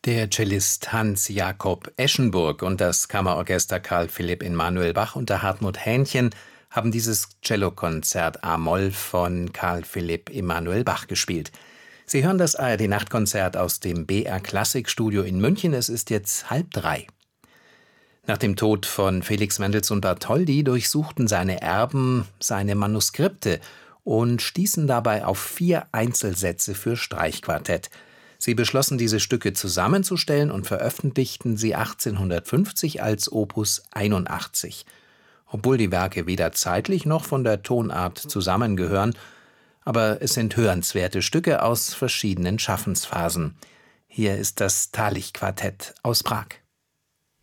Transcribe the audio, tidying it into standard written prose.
Der Cellist Hans Jakob Eschenburg und das Kammerorchester Carl Philipp Emanuel Bach unter Hartmut Hähnchen haben dieses Cellokonzert a-Moll von Carl Philipp Emanuel Bach gespielt. Sie hören das ARD-Nachtkonzert aus dem BR Klassikstudio in München. Es ist jetzt 2:30. Nach dem Tod von Felix Mendelssohn Bartholdy durchsuchten seine Erben seine Manuskripte und stießen dabei auf 4 Einzelsätze für Streichquartett. Sie beschlossen, diese Stücke zusammenzustellen und veröffentlichten sie 1850 als Opus 81. Obwohl die Werke weder zeitlich noch von der Tonart zusammengehören, aber es sind hörenswerte Stücke aus verschiedenen Schaffensphasen. Hier ist das Talich-Quartett aus Prag.